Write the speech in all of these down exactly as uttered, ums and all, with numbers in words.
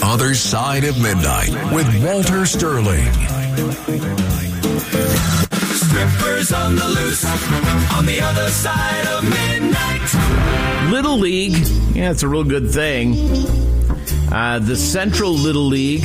Other Side of Midnight with Walter Sterling. Strippers on the loose on the other side of midnight. Little League, yeah, it's a real good thing. Uh, the Central Little League,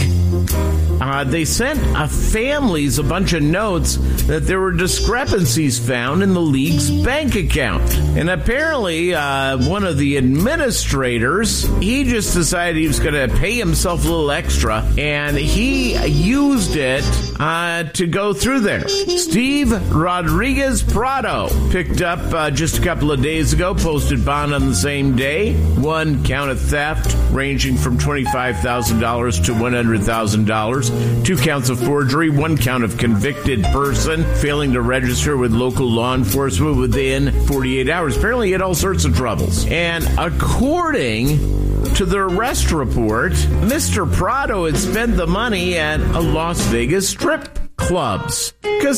uh, they sent uh, families a bunch of notes that there were discrepancies found in the league's bank account. And apparently, uh, one of the administrators, he just decided he was going to pay himself a little extra, and he used it uh, to go through there. Steve Rodriguez Prado picked up uh, just a couple of days ago, posted bond on the same day. One count of theft ranging from twenty-five thousand dollars to one hundred thousand dollars. Two counts of forgery. One count of convicted person failing to register with local law enforcement within forty-eight hours. Apparently he had all sorts of troubles. And according to the arrest report, Mister Prado had spent the money at a Las Vegas strip clubs,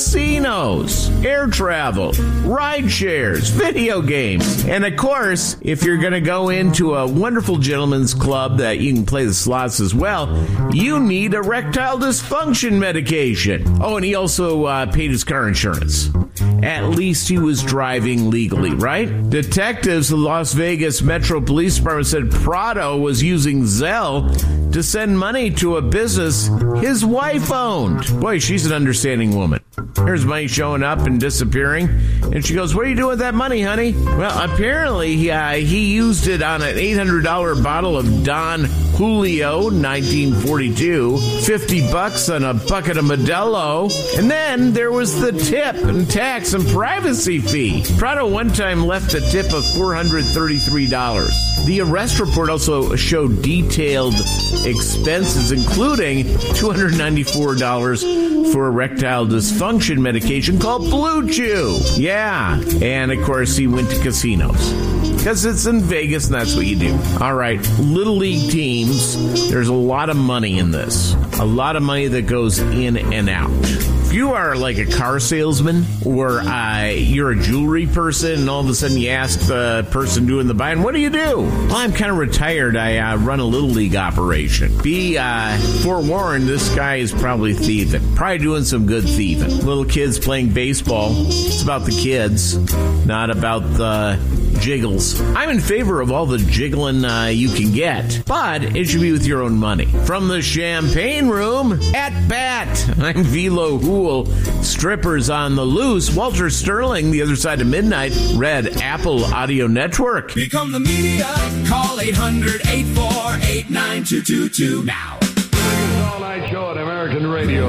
casinos, air travel, ride shares, video games. And of course, if you're going to go into a wonderful gentleman's club that you can play the slots as well, you need erectile dysfunction medication. Oh, and he also uh, paid his car insurance. At least he was driving legally, right? Detectives of the Las Vegas Metro Police Department said Prado was using Zelle to send money to a business his wife owned. Boy, she's an understanding woman. Here's money showing up and disappearing. And she goes, what are you doing with that money, honey? Well, apparently uh, he used it on an eight hundred dollars bottle of Don Julio nineteen forty-two, fifty bucks on a bucket of Modelo. And then there was the tip and tax and privacy fee. Prado one time left a tip of four hundred thirty-three dollars. The arrest report also showed detailed expenses, including two hundred ninety-four dollars for erectile dysfunction medication called Blue Chew. Yeah. And, of course, he went to casinos. Because it's in Vegas, and that's what you do. All right, Little League teams, there's a lot of money in this. A lot of money that goes in and out. If you are like a car salesman or uh, you're a jewelry person and all of a sudden you ask the person doing the buying, what do you do? Well, I'm kind of retired. I uh, run a Little League operation. Be uh, forewarned, this guy is probably thieving. Probably doing some good thieving. Little kids playing baseball. It's about the kids, not about the jiggles. I'm in favor of all the jiggling uh, you can get, but it should be with your own money. From the Champagne Room, at bat, I'm Velo Hool. Strippers on the loose. Walter Sterling, The Other Side of Midnight, Red Apple Audio Network. Become the media. Call eight hundred, eight four eight, nine two two two now. All night show at American radio.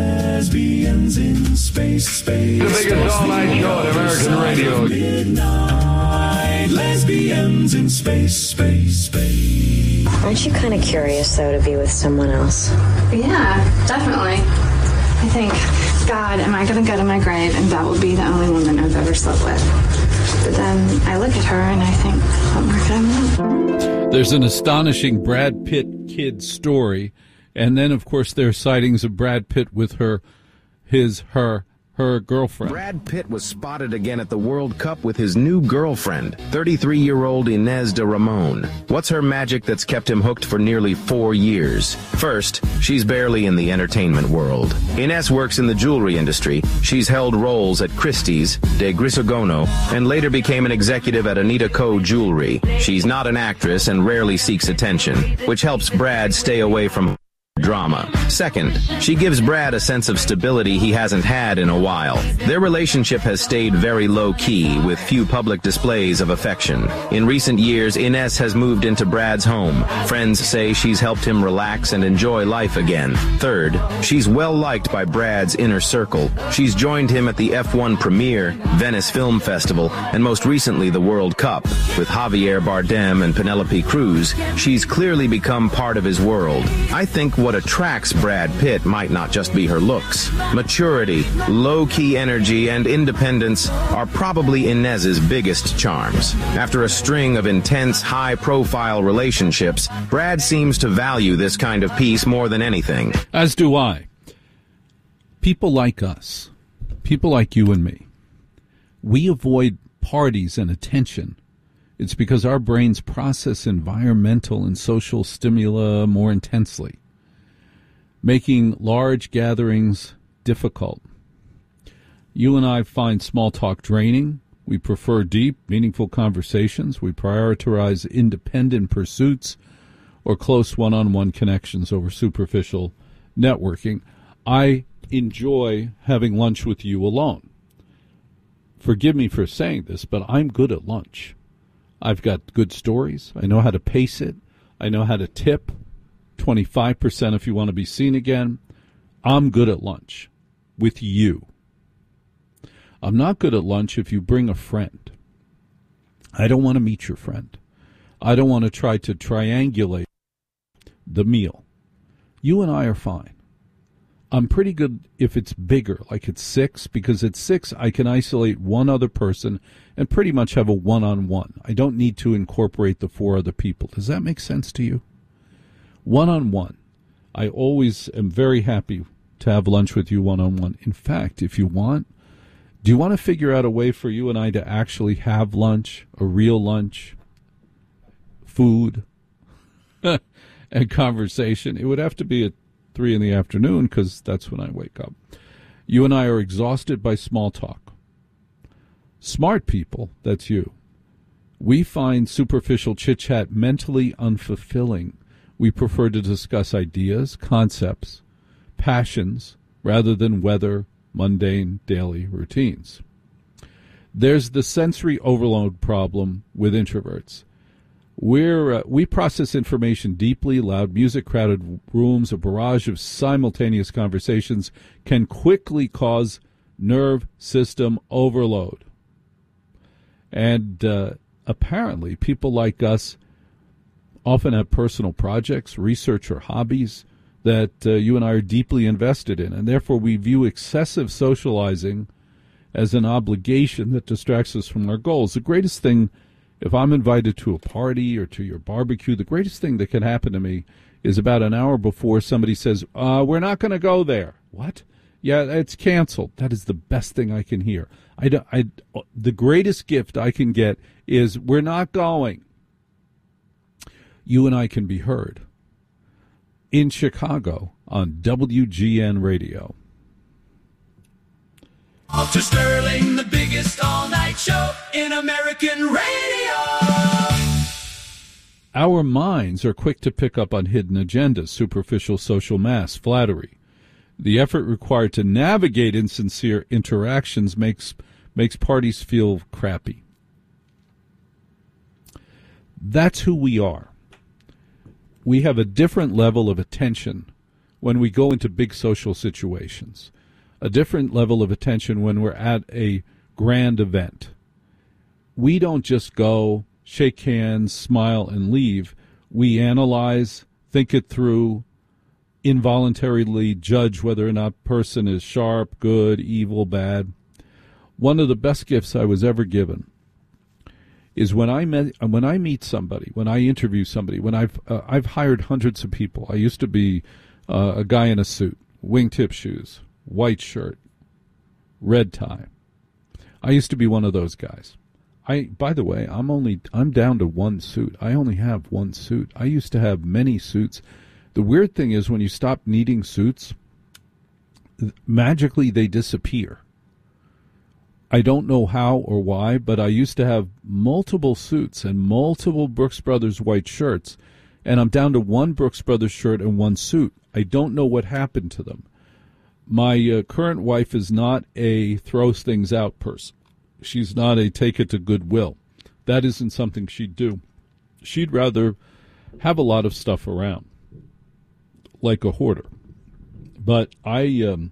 Lesbians in space, space. The biggest all-night show at American radio. Midnight. Lesbians in space, space, space. Aren't you kind of curious, though, to be with someone else? Yeah, definitely. I think, God, am I going to go to my grave and that will be the only woman I've ever slept with? But then I look at her and I think, what more could I want? There's an astonishing Brad Pitt kid story. And then, of course, there are sightings of Brad Pitt with her, his, her, her girlfriend. Brad Pitt was spotted again at the World Cup with his new girlfriend, thirty-three-year-old Inez de Ramon. What's her magic that's kept him hooked for nearly four years? First, she's barely in the entertainment world. Inez works in the jewelry industry. She's held roles at Christie's, De Grisogono, and later became an executive at Anita Co. Jewelry. She's not an actress and rarely seeks attention, which helps Brad stay away from drama. Second, she gives Brad a sense of stability he hasn't had in a while. Their relationship has stayed very low-key, with few public displays of affection. In recent years, Inez has moved into Brad's home. Friends say she's helped him relax and enjoy life again. Third, she's well-liked by Brad's inner circle. She's joined him at the F one premiere, Venice Film Festival, and most recently the World Cup. With Javier Bardem and Penelope Cruz, she's clearly become part of his world. I think what attracts Brad Pitt might not just be her looks. Maturity, low-key energy, and independence are probably Inez's biggest charms. After a string of intense, high-profile relationships, Brad seems to value this kind of peace more than anything. As do I. People like us, people like you and me, we avoid parties and attention It's because our brains process environmental and social stimuli more intensely, making large gatherings difficult. You and I find small talk draining. We prefer deep, meaningful conversations. We prioritize independent pursuits or close one-on-one connections over superficial networking. I enjoy having lunch with you alone. Forgive me for saying this, but I'm good at lunch. I've got good stories. I know how to pace it. I know how to tip. twenty-five percent if you want to be seen again. I'm good at lunch with you. I'm not good at lunch if you bring a friend. I don't want to meet your friend. I don't want to try to triangulate the meal. You and I are fine. I'm pretty good if it's bigger, like it's six, because at six I can isolate one other person and pretty much have a one-on-one. I don't need to incorporate the four other people. Does that make sense to you? One-on-one. I always am very happy to have lunch with you one-on-one. In fact, if you want, do you want to figure out a way for you and I to actually have lunch, a real lunch, food, and conversation? It would have to be at three in the afternoon because that's when I wake up. You and I are exhausted by small talk. Smart people, that's you. We find superficial chit-chat mentally unfulfilling. We prefer to discuss ideas, concepts, passions, rather than weather, mundane daily routines. There's the sensory overload problem with introverts. We're, uh, we process information deeply. Loud music, crowded rooms, a barrage of simultaneous conversations can quickly cause nerve system overload. And uh, apparently people like us often have personal projects, research, or hobbies that uh, you and I are deeply invested in, and therefore we view excessive socializing as an obligation that distracts us from our goals. The greatest thing, if I'm invited to a party or to your barbecue, the greatest thing that can happen to me is about an hour before somebody says, uh, we're not going to go there. What? Yeah, it's canceled. That is the best thing I can hear. I, do, I, the greatest gift I can get is, we're not going. You and I can be heard in Chicago on W G N Radio. Walter Sterling, the biggest all-night show in American radio. Our minds are quick to pick up on hidden agendas, superficial social mass, flattery. The effort required to navigate insincere interactions makes makes parties feel crappy. That's who we are. We have a different level of attention when we go into big social situations, a different level of attention when we're at a grand event. We don't just go, shake hands, smile, and leave. We analyze, think it through, involuntarily judge whether or not person is sharp, good, evil, bad. One of the best gifts I was ever given is when I met, when I meet somebody, when I interview somebody, when I've uh, I've hired hundreds of people. I used to be uh, a guy in a suit, wingtip shoes, white shirt, red tie. I used to be one of those guys. I, by the way, I'm only I'm down to one suit. I only have one suit. I used to have many suits. The weird thing is when you stop needing suits, magically they disappear. I don't know how or why, but I used to have multiple suits and multiple Brooks Brothers white shirts, and I'm down to one Brooks Brothers shirt and one suit. I don't know what happened to them. My uh, current wife is not a throws things out person. She's not a take it to Goodwill. That isn't something she'd do. She'd rather have a lot of stuff around, like a hoarder. But I, um,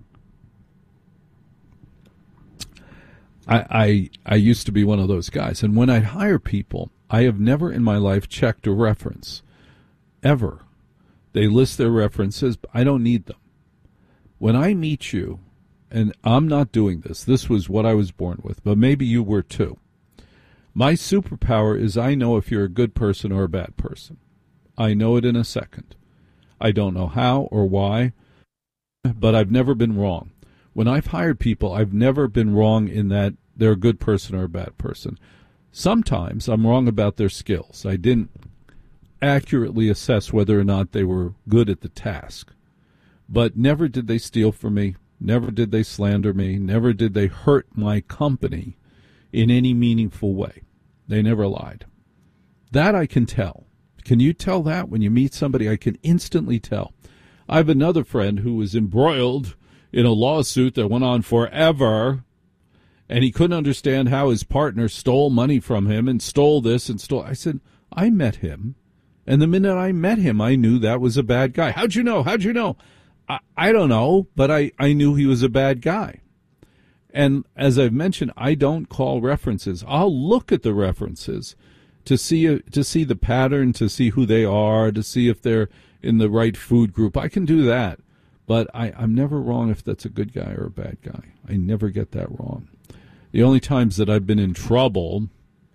I, I, I used to be one of those guys. And when I hire people, I have never in my life checked a reference, ever. They list their references, but I don't need them. When I meet you, and I'm not doing this, this was what I was born with, but maybe you were too. My superpower is I know if you're a good person or a bad person. I know it in a second. I don't know how or why, but I've never been wrong. When I've hired people, I've never been wrong in that they're a good person or a bad person. Sometimes I'm wrong about their skills. I didn't accurately assess whether or not they were good at the task. But never did they steal from me. Never did they slander me. Never did they hurt my company in any meaningful way. They never lied. That I can tell. Can you tell that when you meet somebody? I can instantly tell. I have another friend who was embroiled in a lawsuit that went on forever, and he couldn't understand how his partner stole money from him and stole this and stole. I said, I met him, and the minute I met him, I knew that was a bad guy. How'd you know? How'd you know? I, I don't know, but I, I knew he was a bad guy. And as I've mentioned, I don't call references. I'll look at the references to see to see the pattern, to see who they are, to see if they're in the right food group. I can do that, but I, I'm never wrong if that's a good guy or a bad guy. I never get that wrong. The only times that I've been in trouble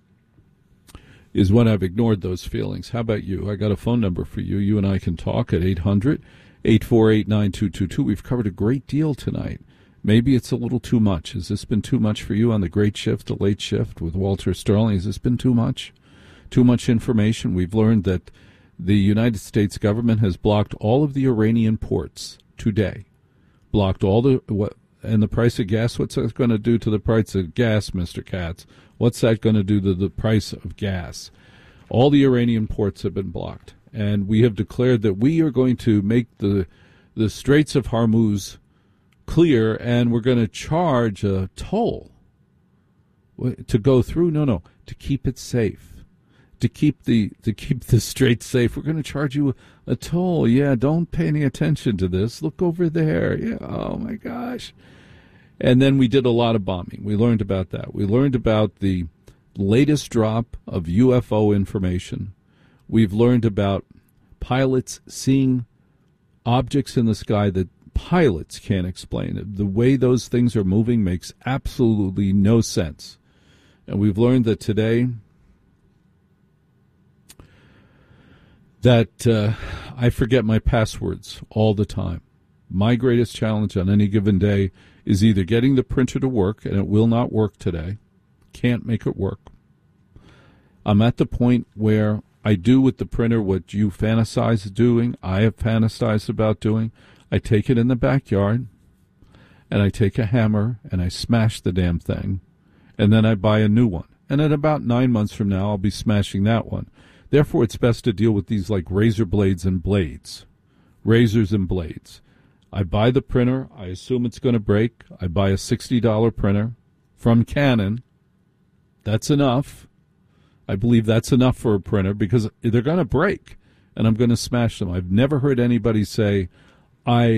is when I've ignored those feelings. How about you? I got a phone number for you. You and I can talk at eight hundred, eight four eight, nine two two two. We've covered a great deal tonight. Maybe it's a little too much. Has this been too much for you on the great shift, the late shift with Walter Sterling? Has this been too much? Too much information? We've learned that the United States government has blocked all of the Iranian ports today. Blocked all the, what, and the price of gas, what's that going to do to the price of gas, Mister Katz? What's that going to do to the price of gas? All the Iranian ports have been blocked, and we have declared that we are going to make the the Straits of Hormuz clear, and we're going to charge a toll to go through. No, no, to keep it safe. To keep the to keep the strait safe, we're going to charge you a, a toll. Yeah, don't pay any attention to this. Look over there. Yeah, oh my gosh. And then we did a lot of bombing. We learned about that. We learned about the latest drop of U F O information. We've learned about pilots seeing objects in the sky that pilots can't explain. The way those things are moving makes absolutely no sense. And we've learned that today that uh, I forget my passwords all the time. My greatest challenge on any given day is either getting the printer to work, and it will not work today. Can't make it work. I'm at the point where I do with the printer what you fantasize doing, I have fantasized about doing. I take it in the backyard, and I take a hammer, and I smash the damn thing, and then I buy a new one. And in about nine months from now, I'll be smashing that one. Therefore, it's best to deal with these like razor blades and blades, razors and blades. I buy the printer. I assume it's going to break. I buy a sixty dollars printer from Canon. That's enough. I believe that's enough for a printer because they're going to break, and I'm going to smash them. I've never heard anybody say, I